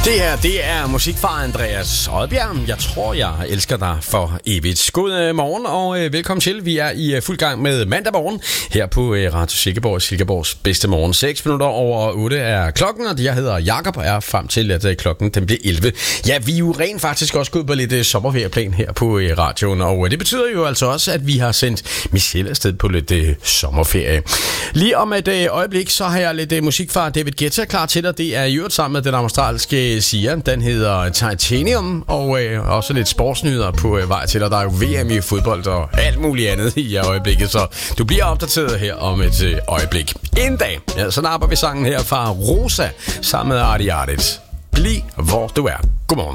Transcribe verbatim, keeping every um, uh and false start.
Det her, det er musik fra Andreas Odbjerg. Jeg tror, jeg elsker dig for evigt. God morgen og øh, velkommen til. Vi er i øh, fuld gang med mandag morgen her på øh, Radio Silkeborg, Silkeborgs bedste morgen. seks minutter over otte er klokken, og jeg hedder Jakob og er frem til, at øh, klokken den bliver elleve. Ja, vi er jo rent faktisk også gået på lidt øh, sommerferieplan her på øh, radioen, og øh, det betyder jo altså også, at vi har sendt Michelle afsted på lidt øh, sommerferie. Lige om et øh, øjeblik, så har jeg lidt øh, musik fra David Guetta klar til dig. Det er i øvrigt sammen med den australske Sia. Den hedder Titanium, og øh, også lidt sportsnyheder på øh, vej til dig. Der er jo V M i fodbold og alt muligt andet i øjeblikket, så du bliver opdateret her om et øh, øjeblik. En dag, ja, så napper vi sangen her fra Rosa sammen med Artie Artit. Bliv hvor du er. Godmorgen.